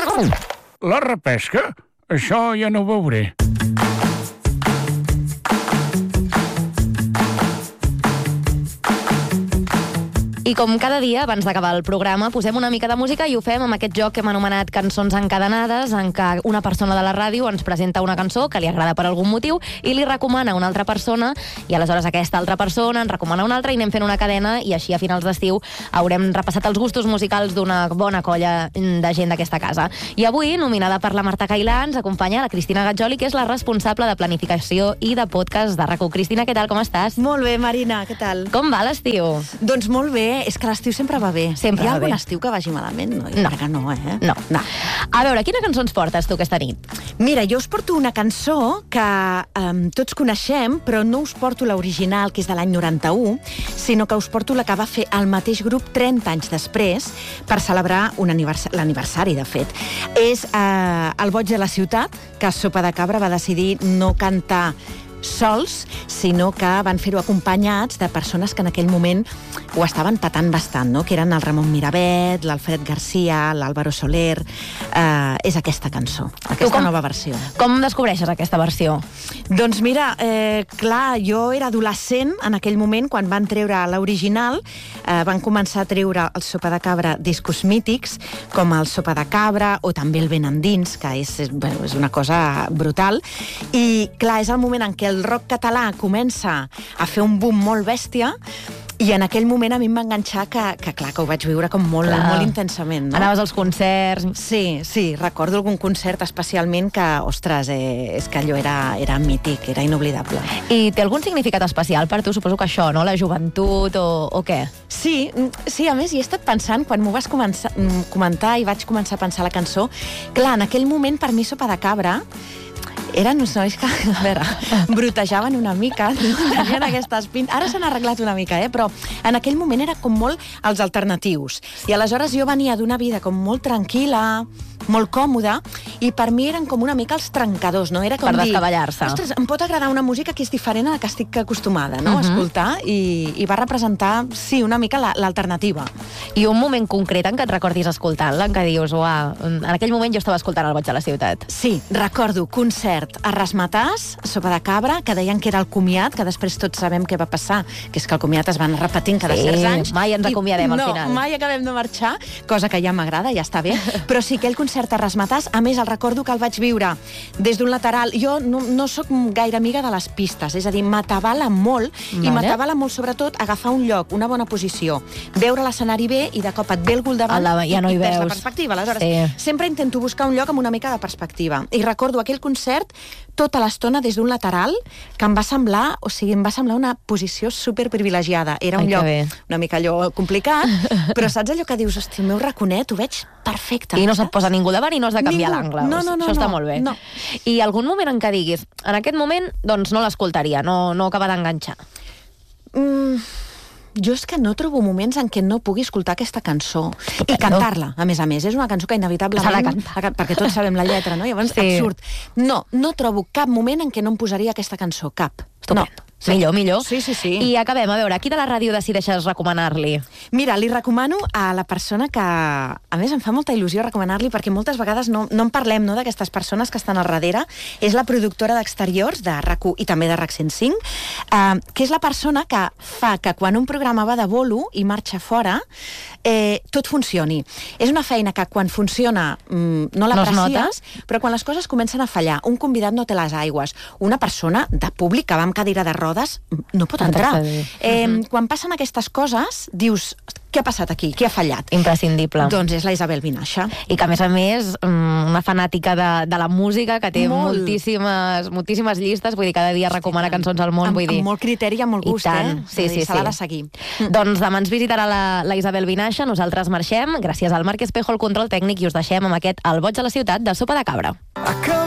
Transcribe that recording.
La repesca? Això ja no ho veuré. I com cada dia, abans d'acabar el programa, posem una mica de música i ho fem amb aquest joc que hem anomenat Cançons encadenades, en què una persona de la ràdio ens presenta una cançó que li agrada per algun motiu i li recomana a una altra persona, i aleshores aquesta altra persona ens recomana una altra i anem fent una cadena, i així a finals d'estiu haurem repassat els gustos musicals d'una bona colla de gent d'aquesta casa. I avui, nominada per la Marta Cailà, ens acompanya la Cristina Gatjoli, que és la responsable de planificació i de podcast de RAC1. Cristina, què tal, com estàs? Molt bé, Marina, què tal? Com va l'estiu? Doncs molt bé, és que l'estiu sempre va bé. Sempre Hi ha va bé. algun estiu que vagi malament? No, jo No. crec que no, eh? No. A veure, quina cançó ens portes tu aquesta nit? Mira, jo us porto una cançó que tots coneixem, però no us porto l'original, que és de l'any 91, sinó que us porto la que va fer el mateix grup 30 anys després per celebrar l'aniversari, de fet. És El boig de la ciutat, que Sopa de Cabra va decidir no cantar sols, sinó que van fer-ho acompanyats de persones que en aquell moment ho estaven patant bastant, no? Que eren el Ramon Miravet, l'Alfred Garcia, l'Álvaro Soler. És aquesta cançó, aquesta nova versió. Com descobreixes aquesta versió? Doncs mira, clar, jo era adolescent en aquell moment, quan van treure l'original, van començar a treure el Sopa de Cabra discos mítics, com el Sopa de Cabra, o també el Ben Endins, que és una cosa brutal. I clar, és el moment en què el rock català comença a fer un boom molt bèstia, i en aquell moment a mi em va enganxar que clar, que ho vaig viure com molt intensament, no? Anaves als concerts? Sí, recordo algun concert especialment que, ostres, és que allò era mític, era inoblidable. I té algun significat especial per tu? Suposo que això, no? La joventut o què? Sí, a més, hi he estat pensant, quan m'ho vas comentar i vaig començar a pensar la cançó, clar, en aquell moment, per mi, Sopa de Cabra eren uns nois que, a veure, brutejaven una mica, tenien aquestes pintes. Ara s'han arreglat una mica, però en aquell moment era com molt els alternatius. I aleshores jo venia d'una vida com molt tranquil·la, molt còmoda, i per mi eren com una mica els trencadors, no? Era com per descabellar-se. Ostres, em pot agradar una música que és diferent a la que estic acostumada, no? A escoltar, i va representar, sí, una mica l'alternativa. I un moment concret en què et recordis escoltant-la, en què dius, uau, en aquell moment jo estava escoltant El boig de la ciutat. Sí, recordo concert a Rasmatàs, Sopa de Cabra, que deien que era el comiat, que després tots sabem què va passar, que és que el comiat es va anar repetint cada certs anys. Mai ens acomiadem al final. No, mai acabem de marxar, cosa que ja m'agrada, ja està bé, però sí, aquell concert a Rasmatàs, a més, el recordo que el vaig viure des d'un lateral. Jo no sóc gaire amiga de les pistes, és a dir, m'atabala molt, i m'atabala molt, sobretot, agafar un lloc, una bona posició, veure l'escenari bé, i de cop et ve algú al davant ja no hi i perds veus la perspectiva. Aleshores, sempre intento buscar un lloc amb una mica de perspectiva. I recordo aquell concert tota l'estona des d'un lateral, que em va semblar, una posició superprivilegiada. Era un lloc una mica allò complicat, però saps allò que dius, hosti, el meu raconet ho veig perfecte. I no se't posa ningú davant i no has de canviar l'angle. No. Això està molt bé. No. I algun moment en què diguis, en aquest moment, doncs no l'escoltaria, no acaba d'enganxar? Jo és que no trobo moments en què no pugui escoltar aquesta cançó i cantar-la, a més. És una cançó que inevitablement... S'ha de cantar. Perquè tots sabem la lletra, no? Llavors, absurd. No trobo cap moment en què no em posaria aquesta cançó, cap. Estupendo. Millor. Sí. I acabem, a veure, a qui de la ràdio decideixes recomanar-li? Mira, li recomano a la persona que... A més, em fa molta il·lusió recomanar-li, perquè moltes vegades no en parlem, no?, d'aquestes persones que estan al darrere. És la productora d'exteriors de RAC1 i també de RAC 105, que és la persona que fa que quan un programa va de bolo i marxa fora, tot funcioni. És una feina que quan funciona no l'aprecies, però quan les coses comencen a fallar, un convidat no té les aigües, una persona de públic que va amb cadira de rodes no pot entrar. Quan passen aquestes coses, dius, què ha passat aquí? Què ha fallat? Imprescindible. Doncs és la Isabel Vinaixa. I que, a més, una fanàtica de la música, que té moltíssimes llistes, vull dir, cada dia recomana cançons al món, vull dir... Amb molt criteri i amb molt gust, Sí. Se l'ha de seguir. Doncs demà ens visitarà la Isabel Vinaixa, nosaltres marxem, gràcies al Marc Espejo, el control tècnic, i us deixem amb aquest El boig de la ciutat de Sopa de Cabra.